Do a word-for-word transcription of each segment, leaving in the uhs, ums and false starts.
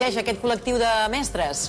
aquest col·lectiu de mestres?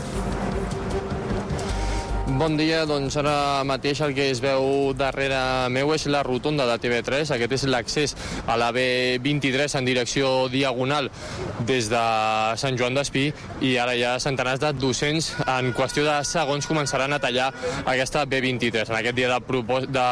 Bon dia, doncs ara mateix el que es veu darrere meu és la rotonda de T V tres. Aquest és l'accés a la B vint-i-tres en direcció diagonal des de Sant Joan d'Espí, i ara ja centenars de docents en qüestió de segons començaran a tallar aquesta B vint-i-tres. En aquest dia de propòs... de...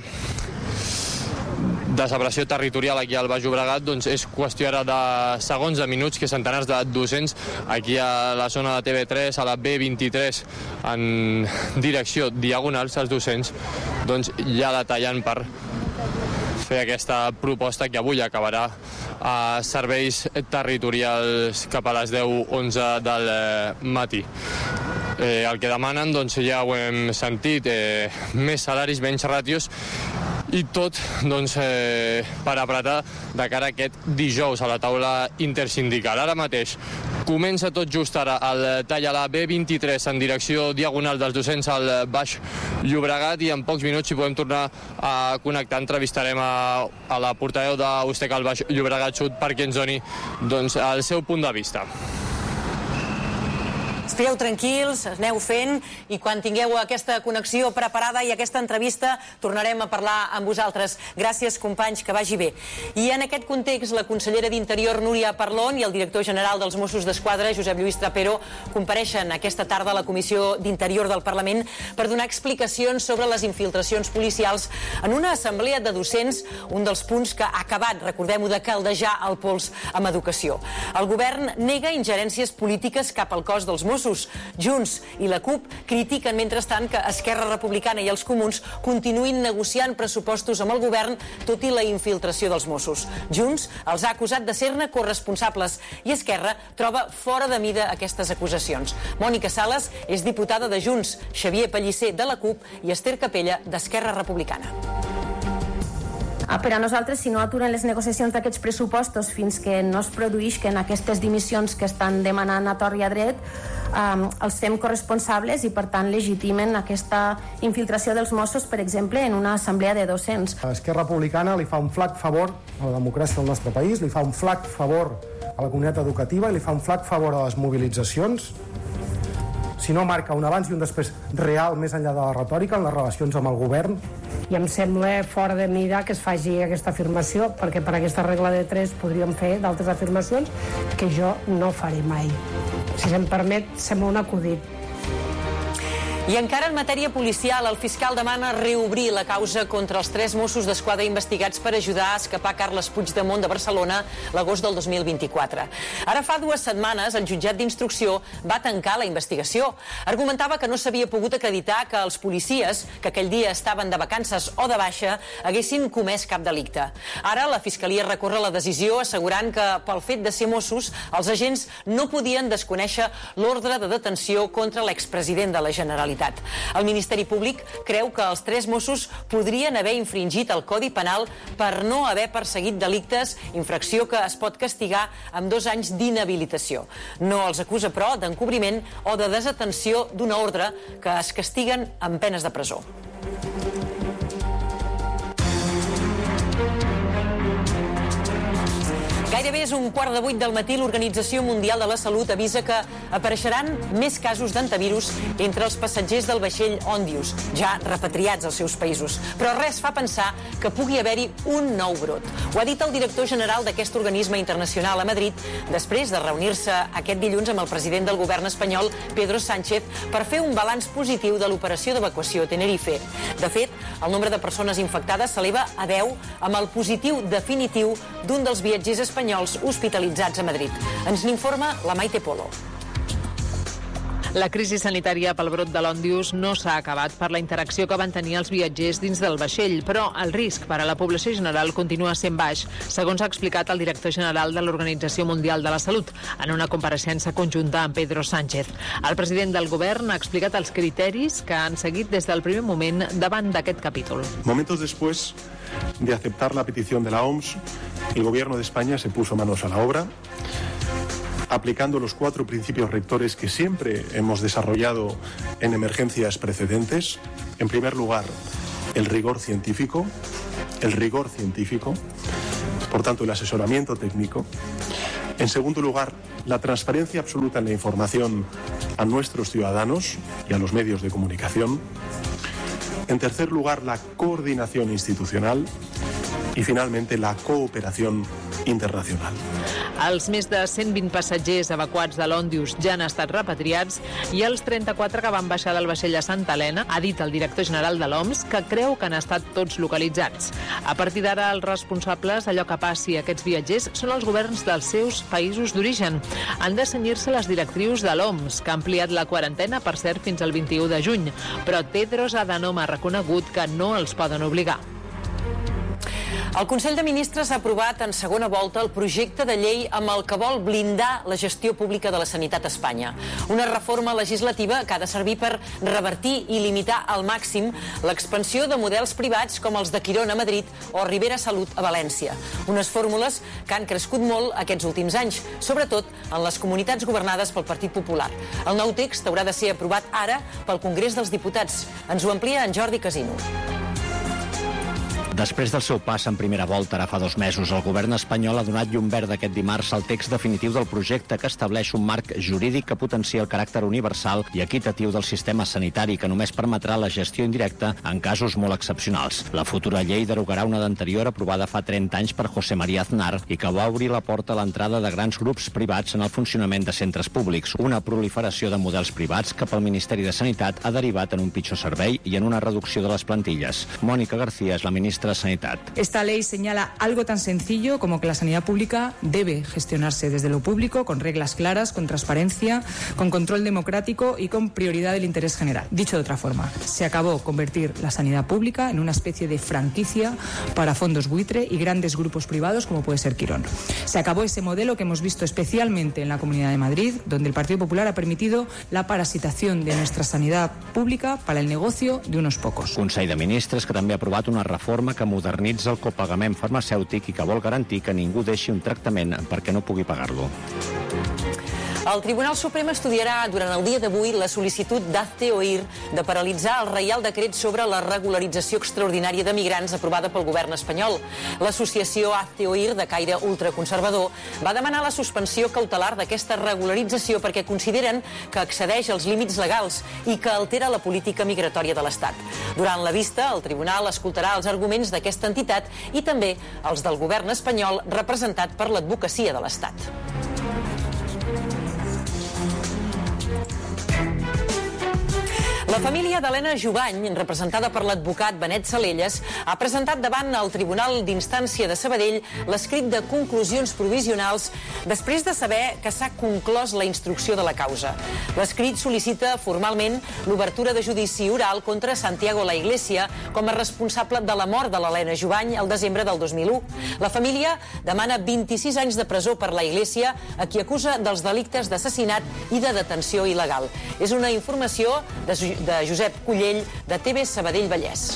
de separació territorial aquí al Baix Llobregat, doncs és qüestió ara de segons, de minuts, que centenars de docents aquí a la zona de T V tres, a la B vint-i-tres, en direcció diagonal, els docents doncs ja la tallen per fer aquesta proposta que avui acabarà a serveis territorials cap a les deu onze del matí. Eh, el que demanen, doncs ja ho hem sentit, eh, més salaris, menys ràtios, i tot doncs, eh, per apretar de cara a aquest dijous a la taula intersindical. Ara mateix comença tot just ara el tall a la B vint-i-tres en direcció diagonal dels docents al Baix Llobregat, i en pocs minuts, si podem tornar a connectar, entrevistarem a, a la portaveu d'Ustec al Baix Llobregat Sud perquè ens doni doncs, el seu punt de vista. Estigueu tranquils, aneu fent, i quan tingueu aquesta connexió preparada i aquesta entrevista tornarem a parlar amb vosaltres. Gràcies, companys, que vagi bé. I en aquest context, la consellera d'Interior, Núria Parlon, i el director general dels Mossos d'Esquadra, Josep Lluís Trapero, compareixen aquesta tarda a la Comissió d'Interior del Parlament per donar explicacions sobre les infiltracions policials en una assemblea de docents, un dels punts que ha acabat, recordem-ho, de caldejar el pols amb educació. El govern nega ingerències polítiques cap al cos dels Mossos. Junts i la CUP critiquen, mentrestant, que Esquerra Republicana i els Comuns continuïn negociant pressupostos amb el govern, tot i la infiltració dels Mossos. Junts els ha acusat de ser-ne corresponsables i Esquerra troba fora de mida aquestes acusacions. Mònica Sales és diputada de Junts, Xavier Pellicer de la CUP i Esther Capella d'Esquerra Republicana. Per a nosaltres, si no aturen les negociacions d'aquests pressupostos fins que no es produïsquen aquestes dimissions que estan demanant a tort i a dret, eh, els fem corresponsables i, per tant, legitimen aquesta infiltració dels Mossos, per exemple, en una assemblea de docents. Esquerra Republicana li fa un flac favor a la democràcia del nostre país, li fa un flac favor a la comunitat educativa i li fa un flac favor a les mobilitzacions, si no marca un abans i un després real més enllà de la retòrica en les relacions amb el govern. I em sembla fora de mida que es faci aquesta afirmació, perquè per aquesta regla de tres podríem fer d'altres afirmacions que jo no faré mai. Si se'm permet, sembla un acudit. I encara en matèria policial, el fiscal demana reobrir la causa contra els tres Mossos d'Esquadra investigats per ajudar a escapar Carles Puigdemont de Barcelona l'agost del dos mil vint-i-quatre. Ara fa dues setmanes el jutjat d'instrucció va tancar la investigació. Argumentava que no s'havia pogut acreditar que els policies, que aquell dia estaven de vacances o de baixa, haguessin comès cap delicte. Ara la Fiscalia recorre la decisió assegurant que pel fet de ser Mossos els agents no podien desconèixer l'ordre de detenció contra l'expresident de la Generalitat. El Ministeri Públic creu que els tres Mossos podrien haver infringit el Codi Penal per no haver perseguit delictes, infracció que es pot castigar amb dos anys d'inhabilitació. No els acusa, però, d'encobriment o de desatenció d'una ordre que es castiguen amb penes de presó. Gairebé és un quart de vuit del matí. L'Organització Mundial de la Salut avisa que apareixeran més casos d'antivirus entre els passatgers del vaixell Ondius, ja repatriats als seus països. Però res fa pensar que pugui haver-hi un nou brot. Ho ha dit el director general d'aquest organisme internacional a Madrid després de reunir-se aquest dilluns amb el president del govern espanyol, Pedro Sánchez, per fer un balanç positiu de l'operació d'evacuació a Tenerife. De fet, el nombre de persones infectades s'eleva a deu amb el positiu definitiu d'un dels viatgers espanyols hospitalitzats a Madrid. Ens n'informa la Maite Polo. La crisi sanitària pel brot de l'Òndius no s'ha acabat per la interacció que van tenir els viatgers dins del vaixell, però el risc per a la població general continua sent baix, segons ha explicat el director general de l'Organització Mundial de la Salut en una compareixença conjunta amb Pedro Sánchez. El president del govern ha explicat els criteris que han seguit des del primer moment davant d'aquest capítol. Momentos después de aceptar la petición de la O M S, el gobierno de España se puso manos a la obra, aplicando los cuatro principios rectores que siempre hemos desarrollado en emergencias precedentes. En primer lugar, el rigor científico, el rigor científico, por tanto el asesoramiento técnico. En segundo lugar, la transparencia absoluta en la información a nuestros ciudadanos y a los medios de comunicación. En tercer lugar, la coordinación institucional. I, finalmente, la cooperación internacional. Els més de cent vint passatgers evacuats de l'Òndius ja han estat repatriats i els trenta-quatre que van baixar del vaixell a Santa Helena, ha dit el director general de l'O M S que creu que han estat tots localitzats. A partir d'ara, els responsables d'allò que passi a aquests viatgers són els governs dels seus països d'origen. Han de cenyir-se les directrius de l'O M S, que ha ampliat la quarantena, per cert, fins al vint-i-u de juny. Però Tedros Adhanom ha reconegut que no els poden obligar. El Consell de Ministres ha aprovat en segona volta el projecte de llei amb el que vol blindar la gestió pública de la sanitat a Espanya. Una reforma legislativa que ha de servir per revertir i limitar al màxim l'expansió de models privats com els de Quirón a Madrid o Ribera Salut a València. Unes fórmules que han crescut molt aquests últims anys, sobretot en les comunitats governades pel Partit Popular. El nou text haurà de ser aprovat ara pel Congrés dels Diputats. Ens ho amplia en Jordi Casino. Després del seu pas en primera volta ara fa dos mesos, el govern espanyol ha donat llum verda aquest dimarts al text definitiu del projecte que estableix un marc jurídic que potencia el caràcter universal i equitatiu del sistema sanitari que només permetrà la gestió indirecta en casos molt excepcionals. La futura llei derogarà una d'anterior aprovada fa trenta anys per José María Aznar i que va obrir la porta a l'entrada de grans grups privats en el funcionament de centres públics, una proliferació de models privats que pel Ministeri de Sanitat ha derivat en un pitjor servei i en una reducció de les plantilles. Mònica García és la ministra de Sanidad. Esta ley señala algo tan sencillo como que la sanidad pública debe gestionarse desde lo público, con reglas claras, con transparencia, con control democrático y con prioridad del interés general. Dicho de otra forma, se acabó convertir la sanidad pública en una especie de franquicia para fondos buitre y grandes grupos privados como puede ser Quirón. Se acabó ese modelo que hemos visto especialmente en la Comunidad de Madrid, donde el Partido Popular ha permitido la parasitación de nuestra sanidad pública para el negocio de unos pocos. Consell de Ministres que també ha aprovat una reforma que modernitza el copagament farmacèutic i que vol garantir que ningú deixi un tractament perquè no pugui pagar-lo. El Tribunal Suprem estudiarà durant el dia d'avui la sol·licitud d'Azte Oír de paralitzar el Reial Decret sobre la regularització extraordinària de migrants aprovada pel govern espanyol. L'associació Hazte Oír, de caire ultraconservador, va demanar la suspensió cautelar d'aquesta regularització perquè consideren que excedeix els límits legals i que altera la política migratòria de l'Estat. Durant la vista, el Tribunal escoltarà els arguments d'aquesta entitat i també els del govern espanyol representat per l'advocacia de l'Estat. La família d'Helena Jubany, representada per l'advocat Benet Salelles, ha presentat davant el Tribunal d'Instància de Sabadell l'escrit de conclusions provisionals després de saber que s'ha conclòs la instrucció de la causa. L'escrit sol·licita formalment l'obertura de judici oral contra Santiago La Iglesia com a responsable de la mort de l'Helena Jubany el desembre del dos mil u. La família demana vint-i-sis anys de presó per La Iglesia, a qui acusa dels delictes d'assassinat i de detenció il·legal. És una informació de de Josep Cullell, de T V Sabadell Vallès.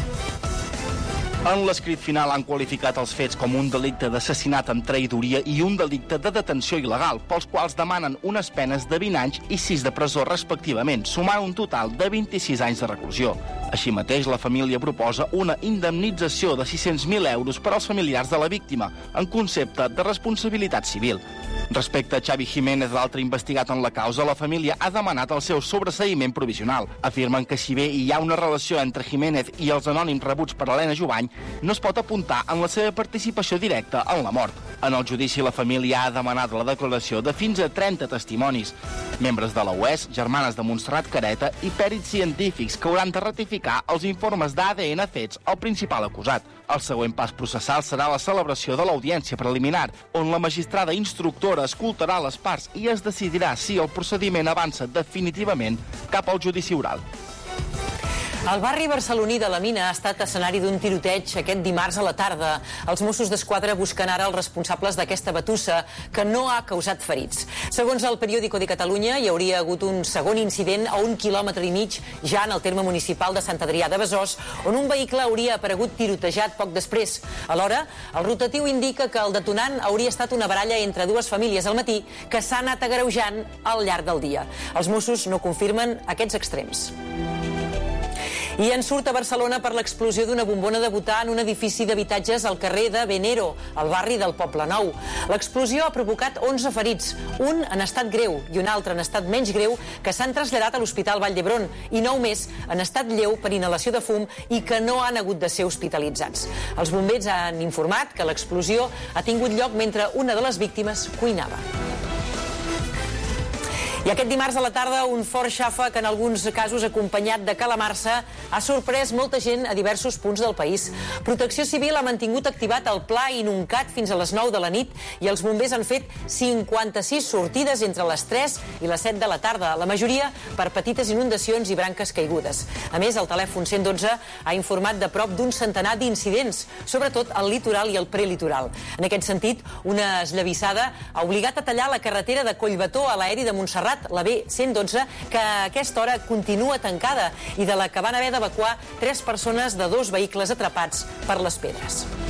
En l'escrit final han qualificat els fets com un delicte d'assassinat amb traïdoria i un delicte de detenció il·legal, pels quals demanen unes penes de vint anys i sis de presó respectivament, sumant un total de vint-i-sis anys de reclusió. Així mateix, la família proposa una indemnització de sis-cents mil euros per als familiars de la víctima, en concepte de responsabilitat civil. Respecte a Xavi Jiménez, l'altre investigat en la causa, la família ha demanat el seu sobreseïment provisional. Afirmen que si bé hi ha una relació entre Jiménez i els anònims rebuts per Helena Jubany, no es pot apuntar en la seva participació directa en la mort. En el judici, la família ha demanat la declaració de fins a trenta testimonis, membres de la U E S, germanes de Montserrat Careta i pèrits científics que hauran de ratificar els informes d'A D N fets al principal acusat. El següent pas processal serà la celebració de l'audiència preliminar, on la magistrada instructora escoltarà les parts i es decidirà si el procediment avança definitivament cap al judici oral. El barri barceloní de la Mina ha estat escenari d'un tiroteig aquest dimarts a la tarda. Els Mossos d'Esquadra busquen ara els responsables d'aquesta batussa, que no ha causat ferits. Segons el Periódico de Catalunya, hi hauria hagut un segon incident a un quilòmetre i mig ja en el terme municipal de Sant Adrià de Besòs, on un vehicle hauria aparegut tirotejat poc després. Alhora, el rotatiu indica que el detonant hauria estat una baralla entre dues famílies al matí que s'ha anat agreujant al llarg del dia. Els Mossos no confirmen aquests extrems. I en surt a Barcelona per l'explosió d'una bombona de butà en un edifici d'habitatges al carrer de Venero, al barri del Poble Nou. L'explosió ha provocat onze ferits, un en estat greu i un altre en estat menys greu, que s'han traslladat a l'Hospital Vall d'Hebron, i nou més en estat lleu per inhalació de fum i que no han hagut de ser hospitalitzats. Els bombers han informat que l'explosió ha tingut lloc mentre una de les víctimes cuinava. I aquest dimarts a la tarda, un fort xàfec, en alguns casos acompanyat de calamarsa, ha sorprès molta gent a diversos punts del país. Protecció Civil ha mantingut activat el pla Inuncat fins a les nou de la nit i els bombers han fet cinquanta-sis sortides entre les tres i les set de la tarda, la majoria per petites inundacions i branques caigudes. A més, el telèfon cent dotze ha informat de prop d'un centenar d'incidents, sobretot al litoral i al prelitoral. En aquest sentit, una esllavissada ha obligat a tallar la carretera de Collbató a l'aeri de Montserrat, la B cent dotze, que a aquesta hora continua tancada i de la que van haver d'evacuar tres persones de dos vehicles atrapats per les pedres.